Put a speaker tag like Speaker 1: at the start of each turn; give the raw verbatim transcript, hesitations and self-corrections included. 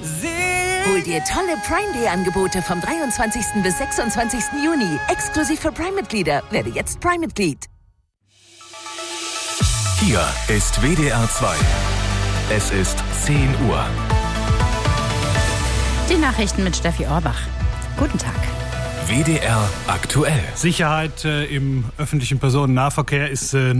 Speaker 1: Hol dir tolle Prime Day Angebote vom dreiundzwanzigsten bis sechsundzwanzigsten Juni. Exklusiv für Prime-Mitglieder. Werde jetzt Prime-Mitglied.
Speaker 2: Hier ist W D R zwei. Es ist zehn Uhr.
Speaker 3: Die Nachrichten mit Steffi Orbach. Guten Tag.
Speaker 2: W D R aktuell.
Speaker 4: Sicherheit äh, im öffentlichen Personennahverkehr ist äh,